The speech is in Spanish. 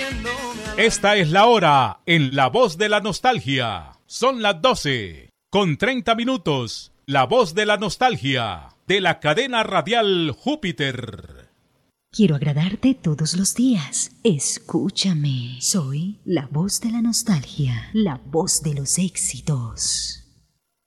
Esta es la hora en La Voz de la Nostalgia. Son las 12:30. La Voz de la Nostalgia, de la cadena radial Júpiter. Quiero agradarte todos los días. Escúchame. Soy la voz de la nostalgia, la voz de los éxitos.